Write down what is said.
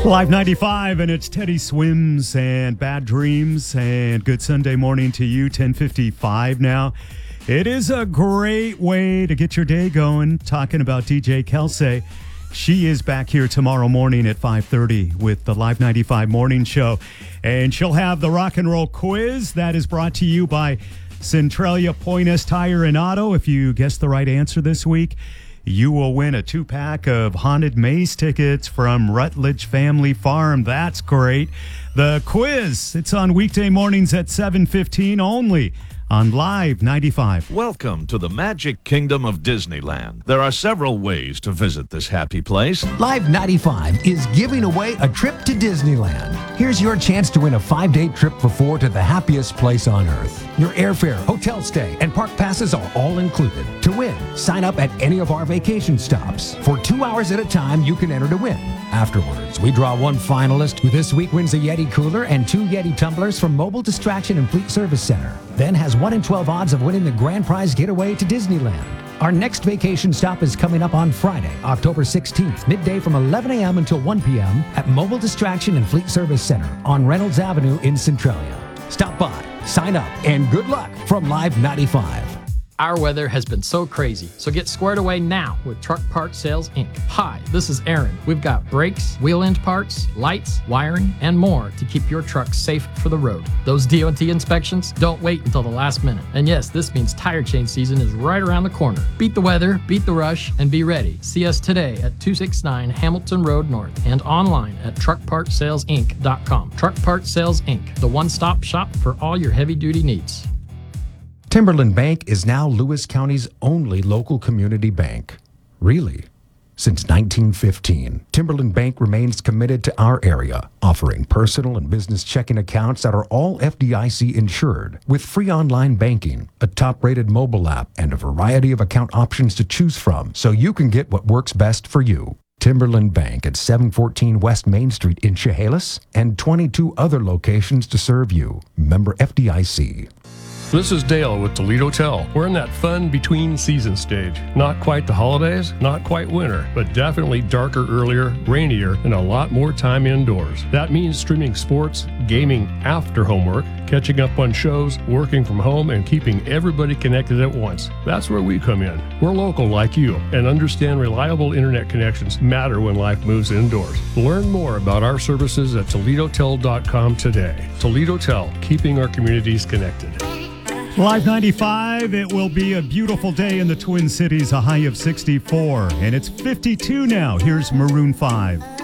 Live 95, and it's Teddy Swims and Bad Dreams, and good Sunday morning to you, 10:55 now. It is a great way to get your day going, talking about DJ Kelsey. She is back here tomorrow morning at 5:30 with the Live 95 Morning Show, and she'll have the rock and roll quiz that is brought to you by Centralia Pointus Tire and Auto. If you guess the right answer this week, you will win a 2-pack of Haunted Maze tickets from Rutledge Family Farm. That's great. The quiz, it's on weekday mornings at 7:15 only on Live 95. Welcome to the Magic Kingdom of Disneyland. There are several ways to visit this happy place. Live 95 is giving away a trip to Disneyland. Here's your chance to win a 5-day trip for 4 to the happiest place on earth. Your airfare, hotel stay, and park passes are all included. To win, sign up at any of our vacation stops. For 2 hours at a time, you can enter to win. Afterwards, we draw one finalist who this week wins a Yeti cooler and 2 Yeti tumblers from Mobile Distraction and Fleet Service Center. Then has 1 in 12 odds of winning the grand prize getaway to Disneyland. Our next vacation stop is coming up on Friday, October 16th, midday from 11 a.m. until 1 p.m. at Mobile Distraction and Fleet Service Center on Reynolds Avenue in Centralia. Stop by, sign up, and good luck from Live 95. Our weather has been so crazy, so get squared away now with Truck Part Sales, Inc. Hi, this is Aaron. We've got brakes, wheel end parts, lights, wiring, and more to keep your truck safe for the road. Those DOT inspections, don't wait until the last minute. And yes, this means tire change season is right around the corner. Beat the weather, beat the rush, and be ready. See us today at 269 Hamilton Road North and online at truckpartsalesinc.com. Truck Part Sales, Inc., the one-stop shop for all your heavy-duty needs. Timberland Bank is now Lewis County's only local community bank. Really? Since 1915, Timberland Bank remains committed to our area, offering personal and business checking accounts that are all FDIC insured, with free online banking, a top-rated mobile app, and a variety of account options to choose from, so you can get what works best for you. Timberland Bank at 714 West Main Street in Chehalis, and 22 other locations to serve you. Member FDIC. This is Dale with Toledo Tell. We're in that fun between season stage. Not quite the holidays, not quite winter, but definitely darker earlier, rainier, and a lot more time indoors. That means streaming sports, gaming after homework, catching up on shows, working from home, and keeping everybody connected at once. That's where we come in. We're local like you and understand reliable internet connections matter when life moves indoors. Learn more about our services at ToledoTel.com today. Toledo Tell, keeping our communities connected. Live 95, it will be a beautiful day in the Twin Cities, a high of 64, and it's 52 now. Here's Maroon 5.